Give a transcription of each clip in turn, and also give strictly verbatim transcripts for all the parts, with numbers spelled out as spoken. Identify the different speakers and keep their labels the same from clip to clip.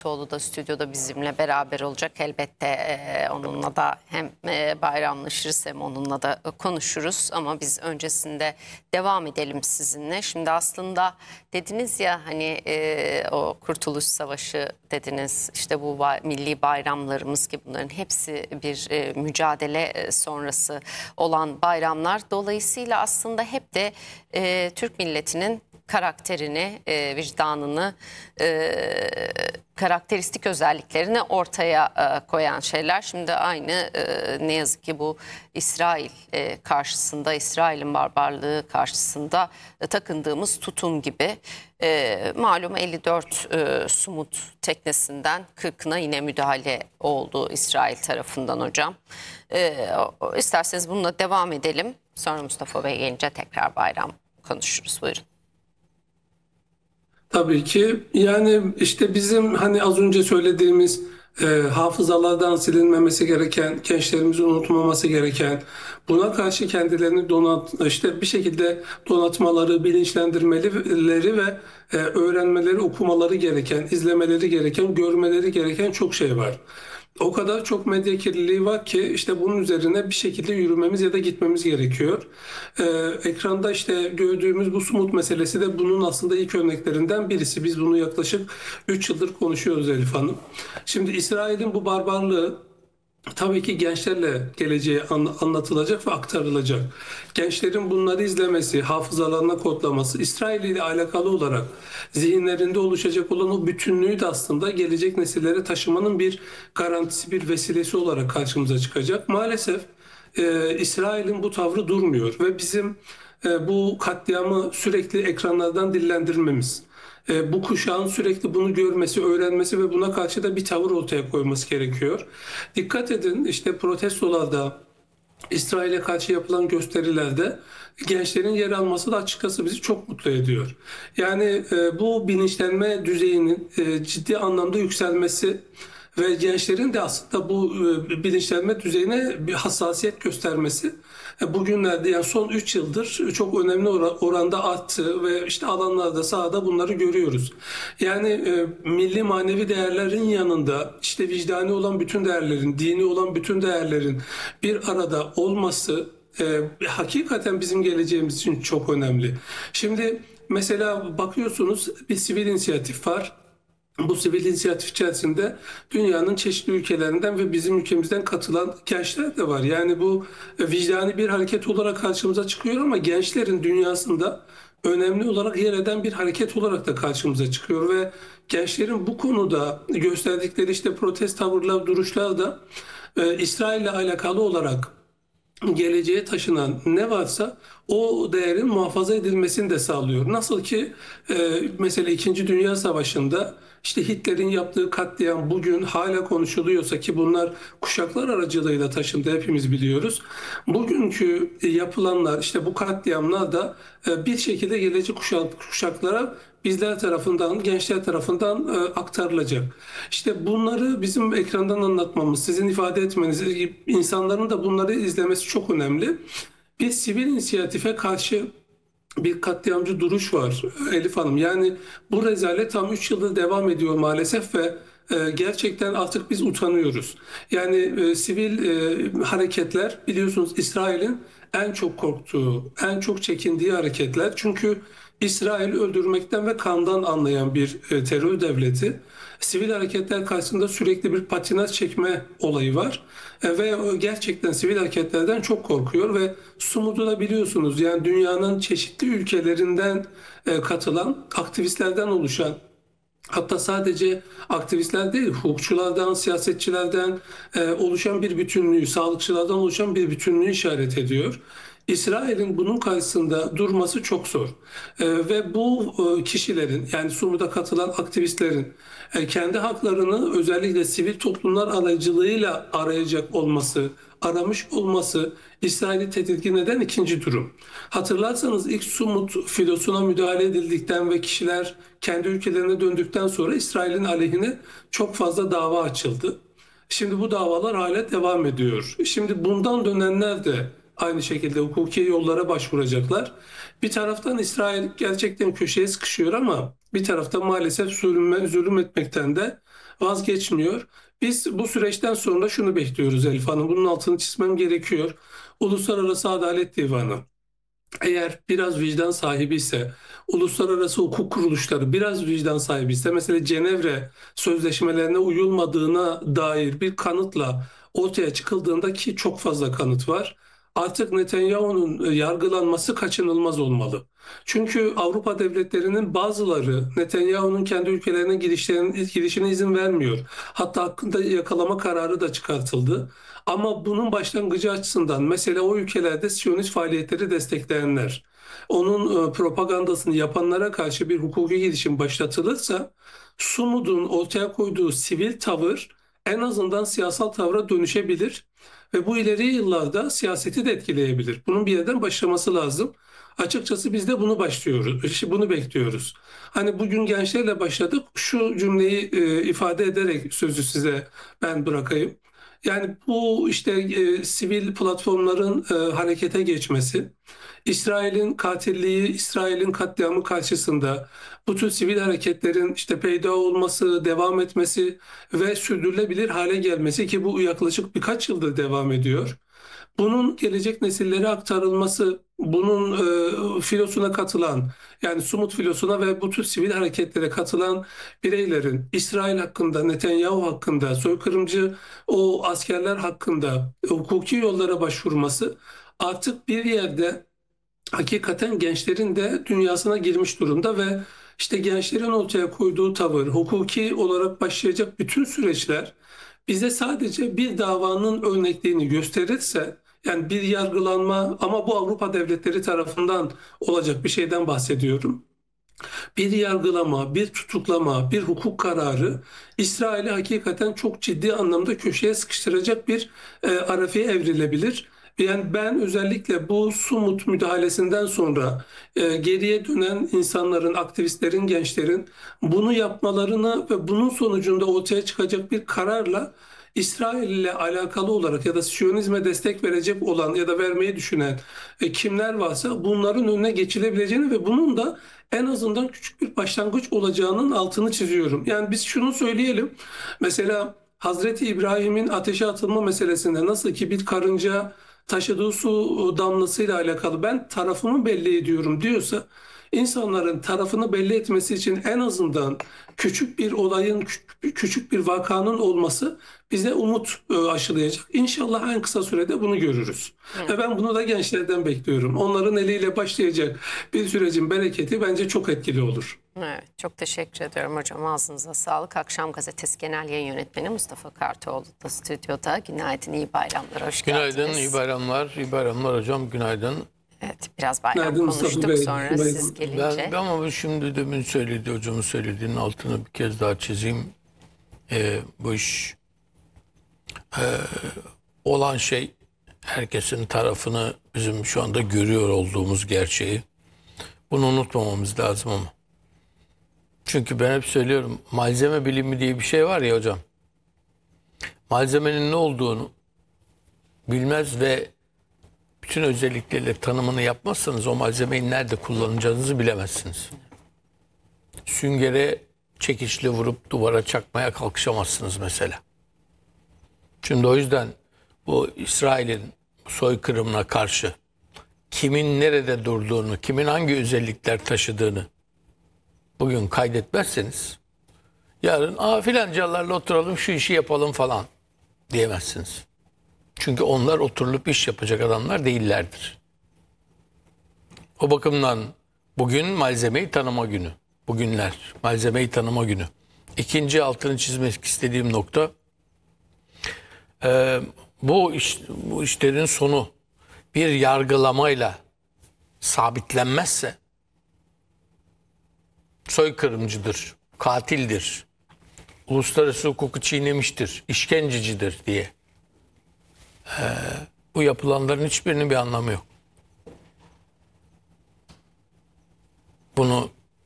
Speaker 1: Oğlu da stüdyoda bizimle beraber olacak. Elbette e, onunla da hem e, bayramlaşırız hem onunla da konuşuruz. Ama biz öncesinde devam edelim sizinle. Şimdi aslında dediniz ya hani e, o Kurtuluş Savaşı dediniz. İşte bu bay, milli bayramlarımız gibi bunların hepsi bir e, mücadele sonrası olan bayramlar. Dolayısıyla aslında hep de e, Türk milletinin karakterini, e, vicdanını, e, karakteristik özelliklerini ortaya e, koyan şeyler. Şimdi aynı e, ne yazık ki bu İsrail e, karşısında, İsrail'in barbarlığı karşısında e, takındığımız tutum gibi. E, malum elli dört e, Sumut teknesinden kırkına yine müdahale oldu İsrail tarafından hocam. E, isterseniz bununla devam edelim. Sonra Mustafa Bey gelince tekrar bayram konuşuruz. Buyurun.
Speaker 2: Tabii ki. Yani işte bizim hani az önce söylediğimiz e, hafızalardan silinmemesi gereken, gençlerimizin unutmaması gereken, buna karşı kendilerini donat, işte bir şekilde donatmaları, bilinçlendirmeleri ve e, öğrenmeleri, okumaları gereken, izlemeleri gereken, görmeleri gereken çok şey var. O kadar çok medya kirliliği var ki işte bunun üzerine bir şekilde yürümemiz ya da gitmemiz gerekiyor. Ee, ekranda işte gördüğümüz bu Sumut meselesi de bunun aslında ilk örneklerinden birisi. Biz bunu yaklaşık üç yıldır konuşuyoruz Elif Hanım. Şimdi İsrail'in bu barbarlığı tabii ki gençlerle geleceğe anlatılacak ve aktarılacak. Gençlerin bunları izlemesi, hafızalarına kodlaması, İsrail ile alakalı olarak zihinlerinde oluşacak olan o bütünlüğü de aslında gelecek nesillere taşımanın bir garantisi, bir vesilesi olarak karşımıza çıkacak. Maalesef e, İsrail'in bu tavrı durmuyor ve bizim e, bu katliamı sürekli ekranlardan dillendirmemiz, e, bu kuşağın sürekli bunu görmesi, öğrenmesi ve buna karşı da bir tavır ortaya koyması gerekiyor. Dikkat edin işte protestolarda, İsrail'e karşı yapılan gösterilerde gençlerin yer alması da açıkçası bizi çok mutlu ediyor. Yani e, bu bilinçlenme düzeyinin e, ciddi anlamda yükselmesi ve gençlerin de aslında bu e, bilinçlenme düzeyine bir hassasiyet göstermesi e, bugünlerde yani son üç yıldır çok önemli oranda arttı ve işte alanlarda sahada bunları görüyoruz. Yani e, milli manevi değerlerin yanında işte vicdani olan bütün değerlerin, dini olan bütün değerlerin bir arada olması e, hakikaten bizim geleceğimiz için çok önemli. Şimdi mesela bakıyorsunuz bir sivil inisiyatif var. Bu sivil inisiyatif içerisinde dünyanın çeşitli ülkelerinden ve bizim ülkemizden katılan gençler de var. Yani bu vicdani bir hareket olarak karşımıza çıkıyor ama gençlerin dünyasında önemli olarak yer eden bir hareket olarak da karşımıza çıkıyor ve gençlerin bu konuda gösterdikleri işte protest tavırlar, duruşlar da e, İsrail ile alakalı olarak geleceğe taşınan ne varsa o değerin muhafaza edilmesini de sağlıyor. Nasıl ki e, mesela İkinci Dünya Savaşı'nda işte Hitler'in yaptığı katliam bugün hala konuşuluyorsa ki bunlar kuşaklar aracılığıyla taşındı hepimiz biliyoruz. Bugünkü yapılanlar işte bu katliamlar da e, bir şekilde gelecek kuşak, kuşaklara bizler tarafından, gençler tarafından e, aktarılacak. İşte bunları bizim ekrandan anlatmamız, sizin ifade etmeniz, insanların da bunları izlemesi çok önemli. Bir sivil inisiyatife karşı bir katliamcı duruş var Elif Hanım. Yani bu rezalet tam üç yıldır devam ediyor maalesef ve e, gerçekten artık biz utanıyoruz. Yani e, sivil e, hareketler biliyorsunuz İsrail'in en çok korktuğu, en çok çekindiği hareketler. Çünkü İsrail öldürmekten ve kandan anlayan bir e, terör devleti. Sivil hareketler karşısında sürekli bir patinaj çekme olayı var. E, ve gerçekten sivil hareketlerden çok korkuyor ve Sumut'u da biliyorsunuz yani dünyanın çeşitli ülkelerinden e, katılan aktivistlerden oluşan, hatta sadece aktivistler değil, hukukçulardan, siyasetçilerden e, oluşan bir bütünlüğü, sağlıkçılardan oluşan bir bütünlüğü işaret ediyor. İsrail'in bunun karşısında durması çok zor. E, ve bu e, kişilerin yani Sumu'da katılan aktivistlerin e, kendi haklarını özellikle sivil toplumlar aracılığıyla arayacak olması, aramış olması İsrail'i tedirgin eden ikinci durum. Hatırlarsanız ilk Sumut filosuna müdahale edildikten ve kişiler kendi ülkelerine döndükten sonra İsrail'in aleyhine çok fazla dava açıldı. Şimdi bu davalar hala devam ediyor. Şimdi bundan dönenler de aynı şekilde hukuki yollara başvuracaklar. Bir taraftan İsrail gerçekten köşeye sıkışıyor ama bir taraftan maalesef zulüm, zulüm etmekten de vazgeçmiyor. Biz bu süreçten sonra şunu bekliyoruz Elif Hanım. Bunun altını çizmem gerekiyor. Uluslararası Adalet Divanı eğer biraz vicdan sahibi ise, uluslararası hukuk kuruluşları biraz vicdan sahibi ise, mesela Cenevre sözleşmelerine uyulmadığına dair bir kanıtla ortaya çıkıldığında, ki çok fazla kanıt var, artık Netanyahu'nun yargılanması kaçınılmaz olmalı. Çünkü Avrupa devletlerinin bazıları Netanyahu'nun kendi ülkelerine girişlerine, girişine izin vermiyor. Hatta hakkında yakalama kararı da çıkartıldı. Ama bunun başlangıcı açısından mesela o ülkelerde Siyonist faaliyetleri destekleyenler, onun e, propagandasını yapanlara karşı bir hukuki girişim başlatılırsa, Sumud'un ortaya koyduğu sivil tavır en azından siyasal tavra dönüşebilir ve bu ileri yıllarda siyaseti de etkileyebilir. Bunun bir yerden başlaması lazım. Açıkçası biz de bunu başlıyoruz, işte bunu bekliyoruz. Hani bugün gençlerle başladık. Şu cümleyi e, ifade ederek sözü size ben bırakayım. Yani bu işte e, sivil platformların e, harekete geçmesi, İsrail'in katilliği, İsrail'in katliamı karşısında bu tür sivil hareketlerin işte peyda olması, devam etmesi ve sürdürülebilir hale gelmesi, ki bu yaklaşık birkaç yıldır devam ediyor. Bunun gelecek nesillere aktarılması, bunun e, filosuna katılan, yani Sumut filosuna ve bu tür sivil hareketlere katılan bireylerin İsrail hakkında, Netanyahu hakkında, soykırımcı o askerler hakkında hukuki yollara başvurması artık bir yerde hakikaten gençlerin de dünyasına girmiş durumda ve işte gençlerin ortaya koyduğu tavır, hukuki olarak başlayacak bütün süreçler bize sadece bir davanın örnekliğini gösterirse, yani bir yargılanma, ama bu Avrupa devletleri tarafından olacak bir şeyden bahsediyorum. Bir yargılama, bir tutuklama, bir hukuk kararı İsrail'i hakikaten çok ciddi anlamda köşeye sıkıştıracak bir e, arefeye evrilebilir. Yani ben özellikle bu Sumut müdahalesinden sonra e, geriye dönen insanların, aktivistlerin, gençlerin bunu yapmalarını ve bunun sonucunda ortaya çıkacak bir kararla İsrail ile alakalı olarak ya da Siyonizme destek verecek olan ya da vermeyi düşünen e, kimler varsa bunların önüne geçilebileceğini ve bunun da en azından küçük bir başlangıç olacağının altını çiziyorum. Yani biz şunu söyleyelim. Mesela Hazreti İbrahim'in ateşe atılma meselesinde nasıl ki bir karınca taşıdığı su damlasıyla alakalı ben tarafımı belli ediyorum diyorsa, insanların tarafını belli etmesi için en azından küçük bir olayın, küçük bir vakanın olması bize umut e, aşılayacak. İnşallah en kısa sürede bunu görürüz.
Speaker 1: Evet.
Speaker 2: Ve ben bunu da gençlerden bekliyorum. Onların eliyle başlayacak bir sürecin bereketi bence çok etkili olur.
Speaker 1: Evet, çok teşekkür ediyorum hocam. Ağzınıza sağlık. Akşam Gazetesi Genel Yayın Yönetmeni Mustafa Kartoğlu da stüdyoda. Günaydın, iyi bayramlar, hoş geldiniz.
Speaker 3: Günaydın, iyi bayramlar. İyi bayramlar hocam, günaydın.
Speaker 1: Evet, biraz bayram
Speaker 2: Günaydın Mustafa
Speaker 1: konuştuk
Speaker 2: Bey,
Speaker 1: sonra
Speaker 2: günaydın.
Speaker 1: siz gelince.
Speaker 3: Ben, ama bu şimdi demin söyledi, hocamın söylediğinin altını bir kez daha çizeyim. Ee, bu iş e, olan şey, herkesin tarafını bizim şu anda görüyor olduğumuz gerçeği. Bunu unutmamamız lazım ama. Çünkü ben hep söylüyorum, malzeme bilimi diye bir şey var ya hocam. Malzemenin ne olduğunu bilmez ve bütün özellikleriyle tanımını yapmazsanız o malzemeyi nerede kullanacağınızı bilemezsiniz. Süngere çekiçle vurup duvara çakmaya kalkışamazsınız mesela. Şimdi o yüzden bu İsrail'in soykırımına karşı kimin nerede durduğunu, kimin hangi özellikler taşıdığını bugün kaydetmezseniz yarın aa filancalarla oturalım şu işi yapalım falan diyemezsiniz. Çünkü onlar oturulup iş yapacak adamlar değillerdir. O bakımdan bugün malzemeyi tanıma günü. Bugünler malzemeyi tanıma günü. İkinci altını çizmek istediğim nokta e, bu, iş, bu işlerin sonu bir yargılamayla sabitlenmezse soykırımcıdır, katildir, uluslararası hukuku çiğnemiştir, işkencecidir diye. Ee, bu yapılanların hiçbirinin bir anlamı yok. Bunu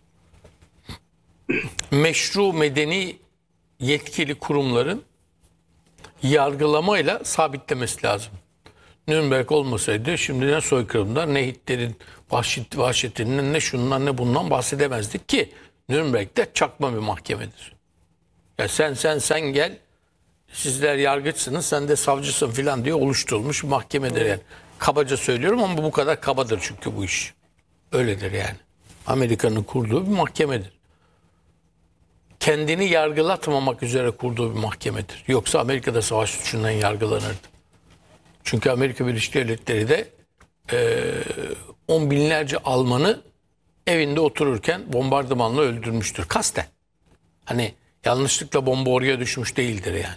Speaker 3: meşru medeni yetkili kurumların yargılamayla sabitlemesi lazım. Nürnberg olmasaydı şimdi ne soykırımdan ne Hitler'in vahşet, vahşetinden ne şundan ne bundan bahsedemezdik ki Nürnberg'de çakma bir mahkemedir. Ya sen sen sen gel, sizler yargıçsınız, sen de savcısın filan diye oluşturulmuş mahkemedir yani. Kabaca söylüyorum ama bu kadar kabadır çünkü bu iş. Öyledir yani. Amerika'nın kurduğu bir mahkemedir. Kendini yargılatmamak üzere kurduğu bir mahkemedir. Yoksa Amerika'da savaş suçundan yargılanırdı. Çünkü Amerika Birleşik Devletleri de e, on binlerce Almanı evinde otururken bombardımanla öldürmüştür. Kasten. Hani yanlışlıkla bomba oraya düşmüş değildir yani.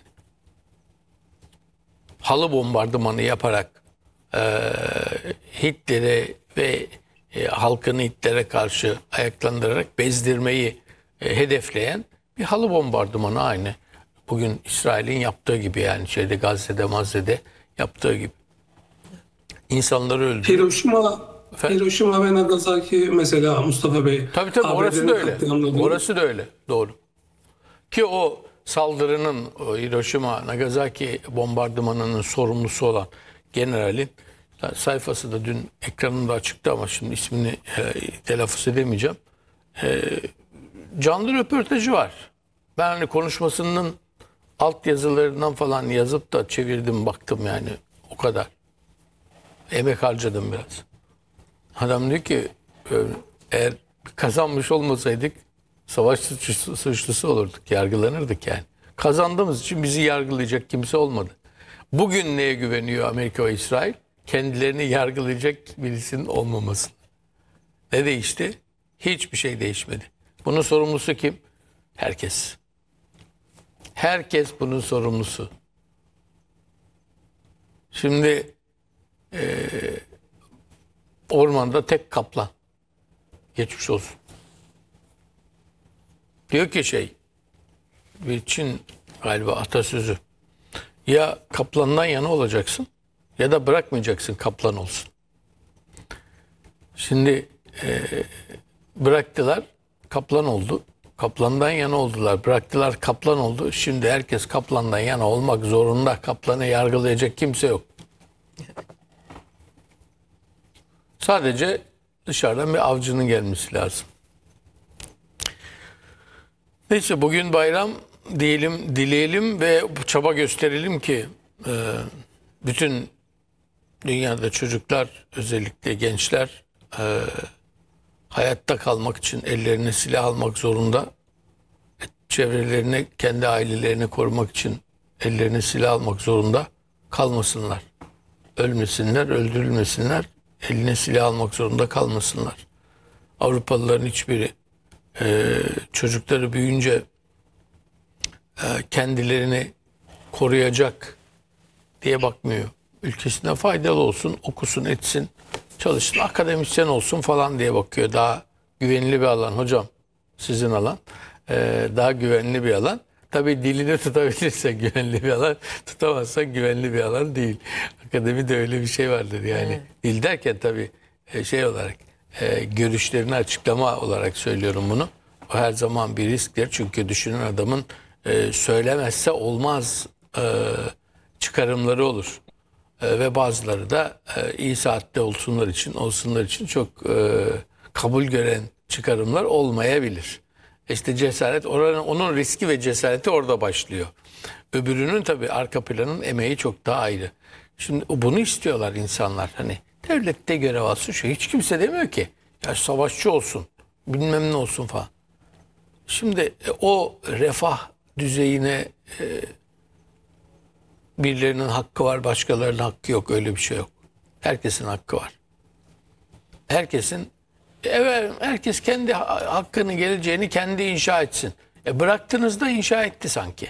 Speaker 3: Halı bombardımanı yaparak e, Hitler'e ve e, halkını Hitler'e karşı ayaklandırarak bezdirmeyi e, hedefleyen bir halı bombardımanı, aynı bugün İsrail'in yaptığı gibi, yani şeyde Gazze'de Mazze'de yaptığı gibi. İnsanları öldürüyor.
Speaker 2: Hiroşima,
Speaker 3: Efendim?
Speaker 2: Hiroşima ve Nagasaki mesela Mustafa Bey.
Speaker 3: Tabii tabii, orası
Speaker 2: A B D'nin
Speaker 3: da öyle.
Speaker 2: katliamları.
Speaker 3: Orası da öyle. Doğru. Ki o saldırının, o Hiroşima Nagasaki bombardımanının sorumlusu olan generalin sayfası da dün ekranımda açıktı ama şimdi ismini e, telaffuz edemeyeceğim. E, canlı röportajı var. Ben hani konuşmasının alt yazılarından falan yazıp da çevirdim, baktım yani, o kadar. Emek harcadım biraz. Adam diyor ki e, eğer kazanmış olmasaydık savaş suçlusu, suçlusu olurduk, yargılanırdık yani. Kazandığımız için bizi yargılayacak kimse olmadı. Bugün neye güveniyor Amerika ve İsrail? Kendilerini yargılayacak birisinin olmaması. Ne değişti? Hiçbir şey değişmedi. Bunun sorumlusu kim? Herkes. Herkes bunun sorumlusu. Şimdi e, ormanda tek kaplan. Geçmiş olsun. Diyor ki şey, bir Çin galiba atasözü. Ya kaplandan yana olacaksın ya da bırakmayacaksın kaplan olsun. Şimdi e, bıraktılar, kaplan oldu. Kaplandan yana oldular. Bıraktılar, kaplan oldu. Şimdi herkes kaplandan yana olmak zorunda. Kaplanı yargılayacak kimse yok. Sadece dışarıdan bir avcının gelmesi lazım. Neyse, bugün bayram diyelim, dileyelim ve çaba gösterelim ki e, bütün dünyada çocuklar, özellikle gençler e, hayatta kalmak için ellerine silah almak zorunda. Çevrelerini, kendi ailelerini korumak için ellerine silah almak zorunda kalmasınlar. Ölmesinler, öldürülmesinler, eline silah almak zorunda kalmasınlar. Avrupalıların hiçbiri e, çocukları büyüyünce e, kendilerini koruyacak diye bakmıyor. Ülkesine faydalı olsun, okusun, etsin, çalışsın, akademisyen olsun falan diye bakıyor. Daha güvenli bir alan hocam, sizin alan. Ee, daha güvenli bir alan. Tabii dilini tutabilirsen güvenli bir alan, tutamazsan güvenli bir alan değil. Akademide öyle bir şey vardır yani. Evet. Dil derken tabii e, şey olarak, e, görüşlerini açıklama olarak söylüyorum bunu. O her zaman bir risktir. Çünkü düşünen adamın e, söylemezse olmaz e, çıkarımları olur. E, ve bazıları da e, iyi saatte olsunlar için, olsunlar için çok e, kabul gören çıkarımlar olmayabilir. İşte cesaret, oranın, onun riski ve cesareti orada başlıyor. Öbürünün tabii arka planın emeği çok daha ayrı. Şimdi bunu istiyorlar insanlar. Hani devlette görev alsın, şu hiç kimse demiyor ki ya savaşçı olsun, bilmem ne olsun falan. Şimdi e, o refah düzeyine e, birilerinin hakkı var, başkalarının hakkı yok. Öyle bir şey yok. Herkesin hakkı var. Herkesin, evet, herkes kendi hakkını, geleceğini kendi inşa etsin. E bıraktığınızda inşa etti sanki.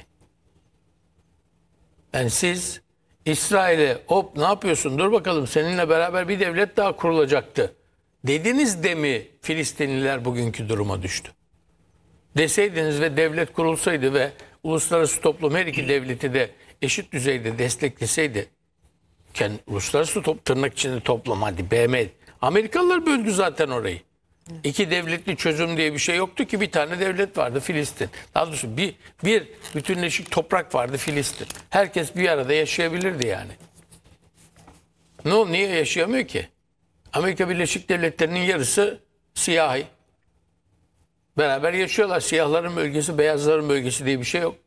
Speaker 3: Yani siz İsrail'e hop ne yapıyorsun, dur bakalım seninle beraber bir devlet daha kurulacaktı dediniz de mi Filistinliler bugünkü duruma düştü? Deseydiniz ve devlet kurulsaydı ve uluslararası toplum her iki devleti de eşit düzeyde destekleseydi, kendi uluslararası top, tırnak içinde toplum, hadi B M, Amerikalılar böldü zaten orayı. İki devletli çözüm diye bir şey yoktu ki, bir tane devlet vardı, Filistin. Daha doğrusu bir, bir bütünleşik toprak vardı, Filistin. Herkes bir arada yaşayabilirdi yani. Ne no, niye yaşayamıyor ki? Amerika Birleşik Devletleri'nin yarısı siyahi. Beraber yaşıyorlar. Siyahların bölgesi, beyazların bölgesi diye bir şey yok.